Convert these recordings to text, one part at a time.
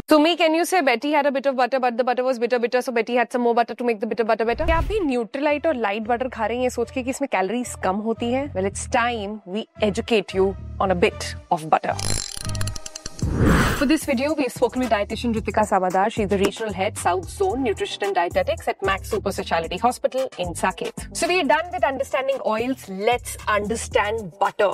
So me, can you say Betty had a bit of butter, but the butter was bitter, so Betty had some more butter to make the bitter butter better? क्या आप भी Nutrilite और light butter खा रही हैं सोच के कि इसमें calories कम होती हैं? Well, it's time we educate you on a bit of butter. For this video, we've spoken with dietitian Ritika Samadar. She's the regional head, South Zone Nutrition and Dietetics at Max Super Speciality Hospital in Saket. So we're done with understanding oils. Let's understand butter.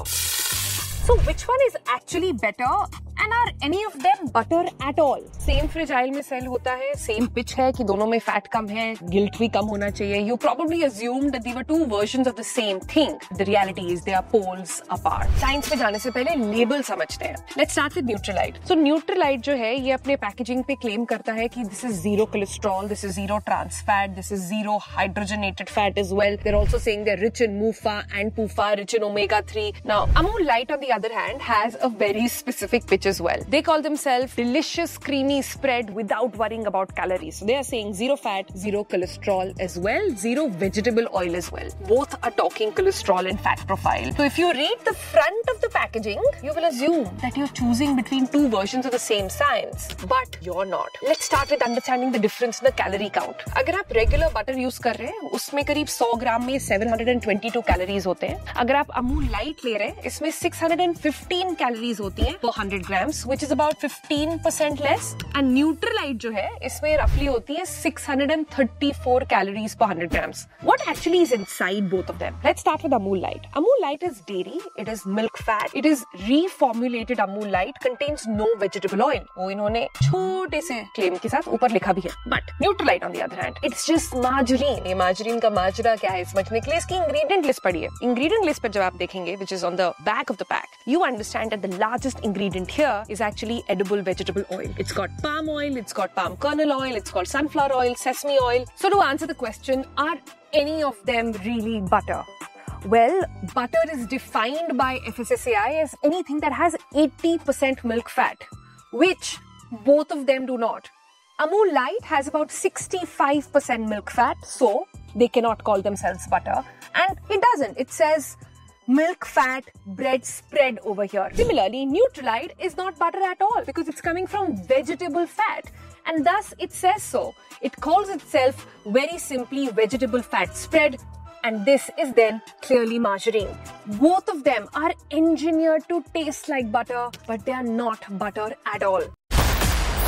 So which one is actually better? And are any of them butter at all? Same fragile में cell होता है, same pitch है कि दोनों में fat कम है, guilt भी कम होना चाहिए. You probably assumed that they were two versions of the same thing. The reality is they are poles apart. Science पे जाने से पहले label समझते हैं. Let's start with Nutrilite. So Nutrilite जो है ये अपने पैकेजिंग पे क्लेम करता है कि this is zero cholesterol, this is zero trans fat, this is zero hydrogenated fat as well. They're also saying they're rich in MUFA and PUFA, rich in omega-3. Now Amul Light on the other hand has a very specific pitch as well. They call themselves delicious creamy spread without worrying about calories. So they are saying zero fat, zero cholesterol as well, zero vegetable oil as well. Both are talking cholesterol and fat profile. So if you read the front of the packaging, you will assume that you're choosing between two versions of the same science. But you're not. Let's start with understanding the difference in the calorie count. अगर आप regular butter use कर रहे हैं, उसमें करीब 100 ग्राम में 722 calories होते हैं. अगर आप Amul Light ले रहे हैं, इसमें 615 calories होती हैं per 100 grams, which is about 15% less. And Nutrilite जो है, इसमें roughly होती है 634 calories per 100 grams. What actually is inside both of them? Let's start with Amul Light. Amul Light is dairy, it is milk fat, it is reformulated Amul Light, contains no vegetable oil. वो इन्होंने छोटे से claim के साथ ऊपर लिखा भी है. But Nutrilite on the other hand, it's just margarine. ये margarine का माजरा क्या है समझने के लिए इसकी ingredient list पढ़िए. Ingredient list पर जब आप देखेंगे, which is on the back of the pack, you understand that the largest ingredient here is actually edible vegetable oil. It's got palm oil, it's got palm kernel oil, it's called sunflower oil, sesame oil. So to answer the question, are any of them really butter? Well, butter is defined by FSSAI as anything that has 80% milk fat, which both of them do not. Amul Light has about 65% milk fat, so they cannot call themselves butter. And it doesn't. It says milk fat bread spread over here. Similarly, Nutrilite is not butter at all because it's coming from vegetable fat, and thus it says so. It calls itself very simply vegetable fat spread, and this is then clearly margarine. Both of them are engineered to taste like butter, but they are not butter at all.